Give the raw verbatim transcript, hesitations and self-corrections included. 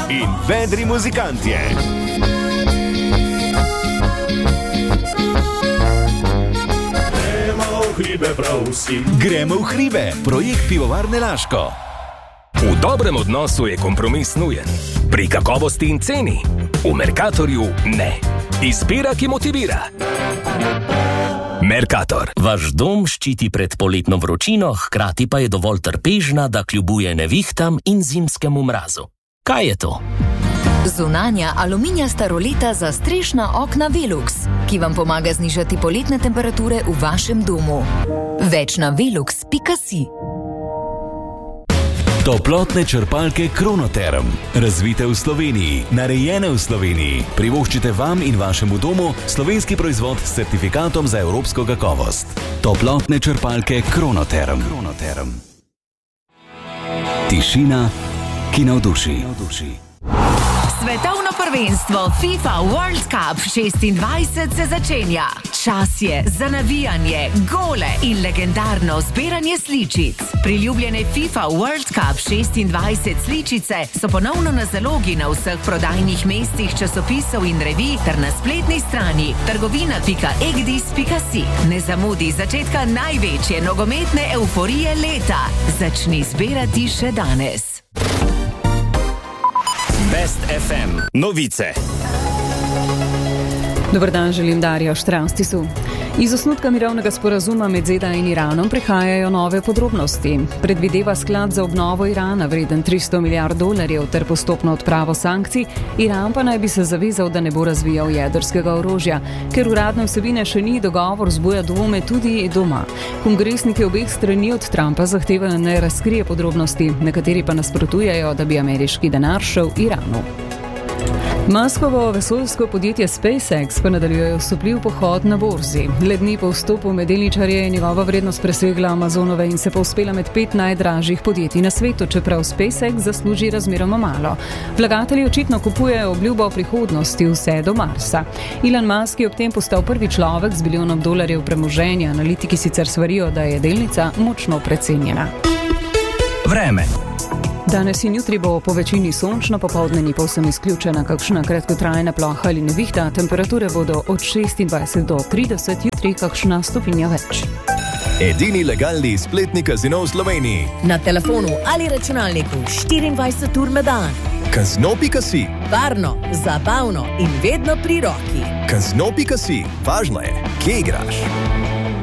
in vedri muzikantje. Gremo v hribe, prav vsi. Gremo v hribe, projekt Pivovarne Laško. V dobrem odnosu je kompromis nujen. Pri kakovosti in ceni. V Mercatorju ne. Izbira, ki motivira. Mercator. Vaš dom ščiti pred poletno vročino, hkrati pa je dovolj trpežna, da kljubuje nevihtam in zimskemu mrazu. Kaj je to? Zunanja aluminijasta roleta za strešna okna Velux, ki vam pomaga znižati poletne temperature v vašem domu. Več na velux pika si. Toplotne črpalke Kronoterm. Razvite v Sloveniji, narejene v Sloveniji. Privoščite vam in vašemu domu slovenski proizvod s certifikatom za evropsko kakovost. Toplotne črpalke Kronoterm. Kronoterm. Tišina, ki navduši. Svetovno prvenstvo FIFA World Cup šestindvajset se začenja. Čas je za navijanje, gole in legendarno zbiranje sličic. Priljubljene FIFA World Cup šestindvajset sličice so ponovno na zalogi na vseh prodajnih mestih časopisov in revij ter na spletni strani trgovina pika egdis pika si. Ne zamudi začetka največje nogometne evforije leta. Začni zbirati še danes. Best ef em. Novice. Dobar dan, želim Darjo Štravstisu. Iz osnutka mirovnega sporazuma med ZDA in Iranom prihajajo nove podrobnosti. Predvideva sklad za obnovo Irana vreden tristo milijard dolarjev ter postopno odpravo sankcij. Iran pa naj bi se zavezal, da ne bo razvijal jedrskega orožja. Ker uradne vsebine še ni, dogovor zbuja dvome tudi doma. Kongresniki obeh strani od Trumpa zahtevajo, naj razkrije podrobnosti, nekateri pa nasprotujejo, da bi ameriški denar šel Iranu. Muskovo vesoljsko podjetje SpaceX pa nadaljuje osupljiv pohod na borzi. Le dni po vstopu med delničarje je njegova vrednost presegla Amazonove in se povzpela med pet najdražjih podjetij na svetu, čeprav SpaceX zasluži razmeroma malo. Vlagatelji očitno kupujejo obljubo o prihodnosti vse do Marsa. Elon Musk je ob tem postal prvi človek z bilijonom dolarjev premoženja. Analitiki sicer svarijo, da je delnica močno precenjena. Vreme. Danes in jutri bo po večini sončno, popoldne ni povsem izključena kakšna kratkotrajna ploha ali nevihta. Temperature bodo od šestindvajset do trideset, jutri kakšna stopinja več. Edini legalni spletni kazino v Sloveniji. Na telefonu ali računalniku štiriindvajset ur na dan. Kazino pika si. Varno, zabavno in vedno pri roki. Kazino pika si. Važno je, kje igraš.